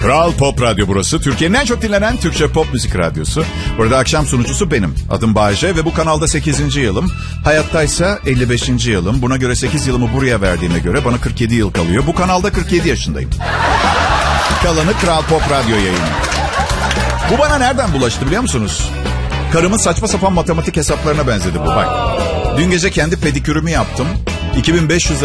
Kral Pop Radyo burası. Türkiye'nin en çok dinlenen Türkçe pop müzik radyosu. Burada akşam sunucusu benim. Adım Bayece ve bu kanalda 8. yılım. Hayattaysa 55. yılım. Buna göre 8 yılımı buraya verdiğime göre bana 47 yıl kalıyor. Bu kanalda 47 yaşındayım. Kalanı Kral Pop Radyo yayını. Bu bana nereden bulaştı biliyor musunuz? Karımın saçma sapan matematik hesaplarına benzedi bu. Bak. Dün gece kendi pedikürümü yaptım. 2500